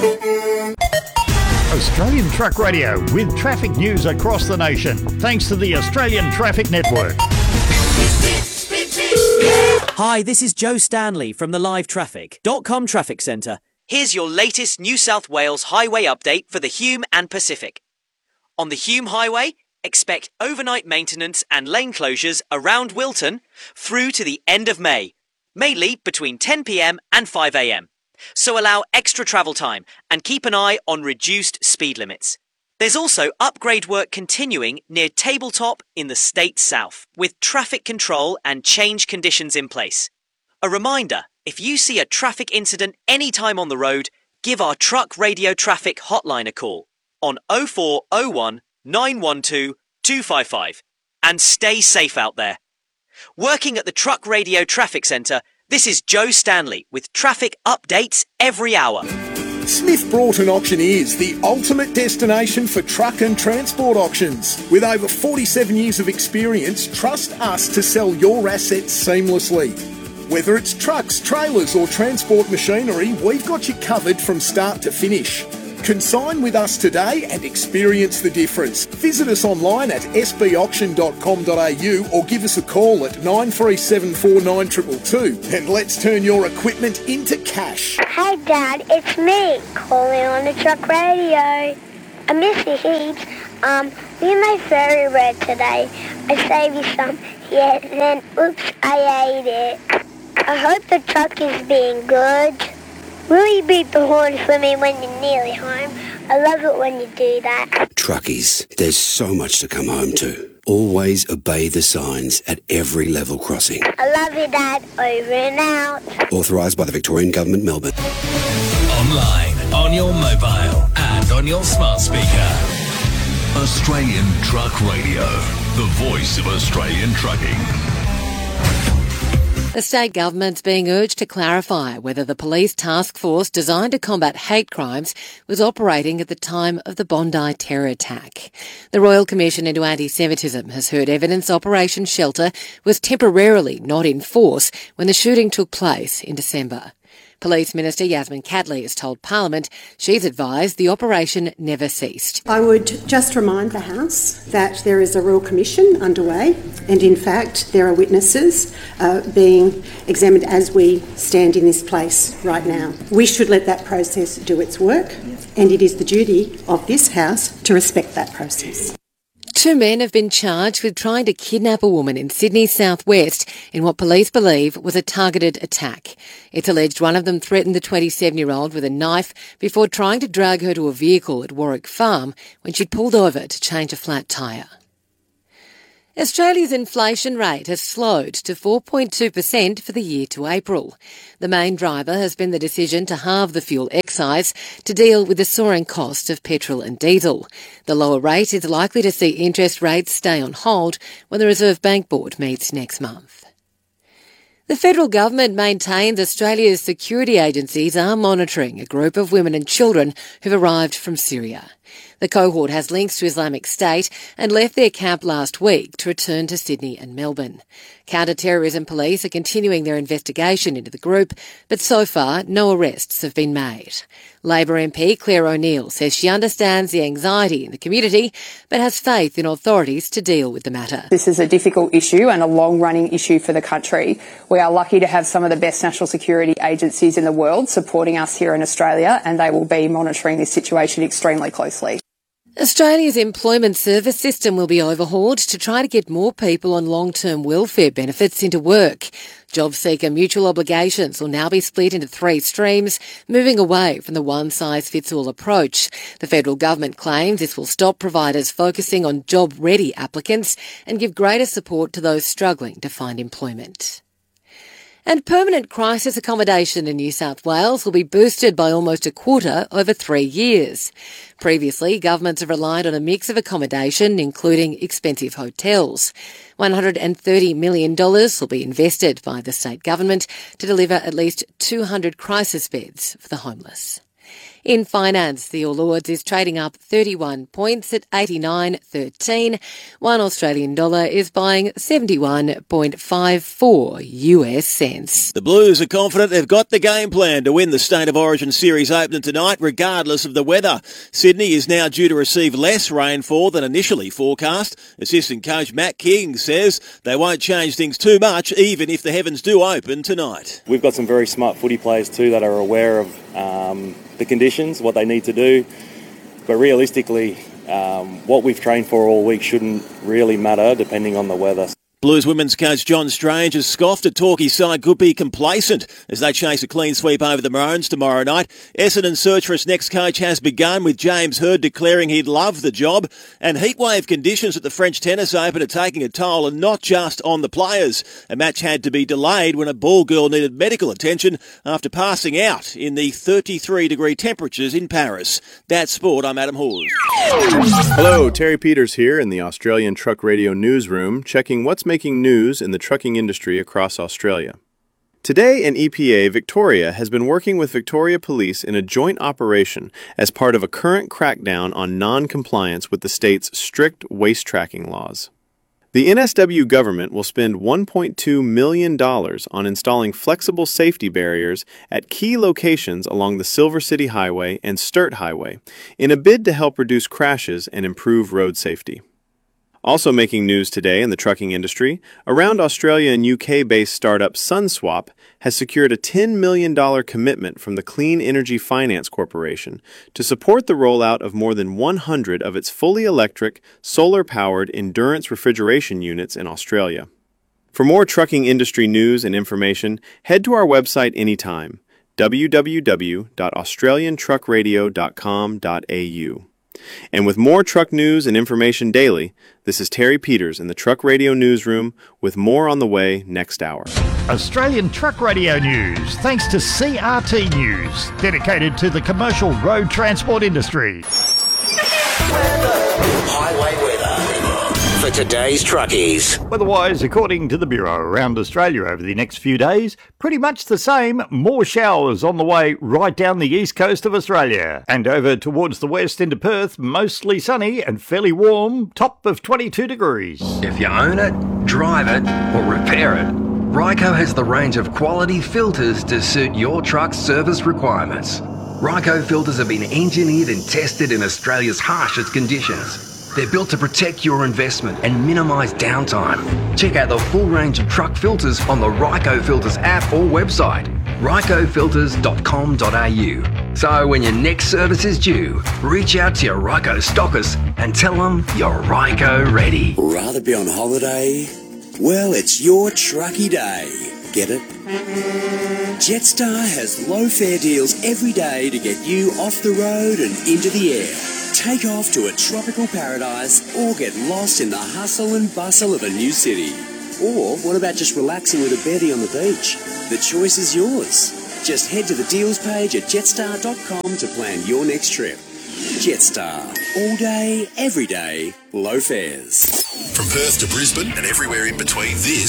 Australian Truck Radio with traffic news across the nation, thanks to the Australian Traffic Network. Hi, this is Joe Stanley from the livetraffic.com traffic centre. Here's your latest New South Wales highway update for the Hume and Pacific. On the Hume Highway, expect overnight maintenance and lane closures around Wilton through to the end of May, mainly between 10 p.m. and 5 a.m. So allow extra travel time and keep an eye on reduced speed limits. There's also upgrade work continuing near Tabletop in the State South, with traffic control and change conditions in place. A reminder, if you see a traffic incident anytime on the road, give our Truck Radio Traffic hotline a call on 0401 912 255 and stay safe out there. Working at the Truck Radio Traffic Centre, this is Joe Stanley with traffic updates every hour. Smith Broughton Auctioneers, the ultimate destination for truck and transport auctions. With over 47 years of experience, trust us to sell your assets seamlessly. Whether it's trucks, trailers or transport machinery, we've got you covered from start to finish. Consign with us today and experience the difference. Visit us online at sbauction.com.au or give us a call at 93749222 and let's turn your equipment into cash. Hey Dad, it's me calling on the truck radio. I miss you heaps. We made fairy bread today. I saved you some. Yeah, then oops, I ate it. I hope the truck is being good. Will you beep the horn for me when you're nearly home? I love it when you do that. Truckies, there's so much to come home to. Always obey the signs at every level crossing. I love you, Dad. Over and out. Authorised by the Victorian Government, Melbourne. Online, on your mobile and on your smart speaker. Australian Truck Radio, the voice of Australian trucking. The state government's being urged to clarify whether the police task force designed to combat hate crimes was operating at the time of the Bondi terror attack. The Royal Commission into Anti-Semitism has heard evidence Operation Shelter was temporarily not in force when the shooting took place in December. Police Minister Yasmin Catley has told Parliament she's advised the operation never ceased. I would just remind the House that there is a Royal Commission underway and in fact there are witnesses being examined as we stand in this place right now. We should let that process do its work and it is the duty of this House to respect that process. 2 men have been charged with trying to kidnap a woman in Sydney's southwest in what police believe was a targeted attack. It's alleged one of them threatened the 27-year-old with a knife before trying to drag her to a vehicle at Warwick Farm when she'd pulled over to change a flat tyre. Australia's inflation rate has slowed to 4.2% for the year to April. The main driver has been the decision to halve the fuel excise to deal with the soaring cost of petrol and diesel. The lower rate is likely to see interest rates stay on hold when the Reserve Bank Board meets next month. The federal government maintains Australia's security agencies are monitoring a group of women and children who've arrived from Syria. The cohort has links to Islamic State and left their camp last week to return to Sydney and Melbourne. Counter-terrorism police are continuing their investigation into the group, but so far no arrests have been made. Labor MP Claire O'Neill says she understands the anxiety in the community, but has faith in authorities to deal with the matter. This is a difficult issue and a long-running issue for the country. We are lucky to have some of the best national security agencies in the world supporting us here in Australia, and they will be monitoring this situation extremely closely. Australia's employment service system will be overhauled to try to get more people on long-term welfare benefits into work. Job seeker mutual obligations will now be split into 3 streams, moving away from the one-size-fits-all approach. The federal government claims this will stop providers focusing on job-ready applicants and give greater support to those struggling to find employment. And permanent crisis accommodation in New South Wales will be boosted by almost a quarter over 3 years. Previously, governments have relied on a mix of accommodation, including expensive hotels. $130 million will be invested by the state government to deliver at least 200 crisis beds for the homeless. In finance, the All Ords is trading up 31 points at 89.13. One Australian dollar is buying 71.54 US cents. The Blues are confident they've got the game plan to win the State of Origin Series opener tonight, regardless of the weather. Sydney is now due to receive less rainfall than initially forecast. Assistant coach Matt King says they won't change things too much, even if the heavens do open tonight. We've got some very smart footy players too that are aware of the conditions, what they need to do. But realistically, what we've trained for all week shouldn't really matter depending on the weather. Blues women's coach John Strange has scoffed at Torquay's side could be complacent as they chase a clean sweep over the Maroons tomorrow night. Essendon's search for its next coach has begun, with James Hird declaring he'd love the job. And heatwave conditions at the French Tennis Open are taking a toll, and not just on the players. A match had to be delayed when a ball girl needed medical attention after passing out in the 33-degree temperatures in Paris. That's sport. I'm Adam Hawes. Hello, Terry Peters here in the Australian Truck Radio newsroom, checking what's making news in the trucking industry across Australia. Today, an EPA Victoria has been working with Victoria Police in a joint operation as part of a current crackdown on non-compliance with the state's strict waste tracking laws. The NSW government will spend $1.2 million on installing flexible safety barriers at key locations along the Silver City Highway and Sturt Highway in a bid to help reduce crashes and improve road safety. Also making news today in the trucking industry, around Australia and UK-based startup SunSwap has secured a $10 million commitment from the Clean Energy Finance Corporation to support the rollout of more than 100 of its fully electric, solar-powered endurance refrigeration units in Australia. For more trucking industry news and information, head to our website anytime, www.australiantruckradio.com.au. And with more truck news and information daily, this is Terry Peters in the Truck Radio Newsroom with more on the way next hour. Australian Truck Radio News, thanks to CRT News, dedicated to the commercial road transport industry. Highway weather for today's truckies. Weather-wise, according to the Bureau, around Australia over the next few days, pretty much the same. More showers on the way right down the east coast of Australia. And over towards the west into Perth, mostly sunny and fairly warm, top of 22 degrees. If you own it, drive it, or repair it, Ryco has the range of quality filters to suit your truck's service requirements. Ryco filters have been engineered and tested in Australia's harshest conditions. They're built to protect your investment and minimise downtime. Check out the full range of truck filters on the Ryco Filters app or website, rycofilters.com.au. So when your next service is due, reach out to your Ryco stockers and tell them you're Ryco ready. Rather be on holiday? Well, it's your trucky day. Get it? Jetstar has low fare deals every day to get you off the road and into the air. Take off to a tropical paradise or get lost in the hustle and bustle of a new city. Or what about just relaxing with a beddie on the beach? The choice is yours. Just head to the deals page at jetstar.com to plan your next trip. Jetstar. All day, every day, low fares. From Perth to Brisbane and everywhere in between, this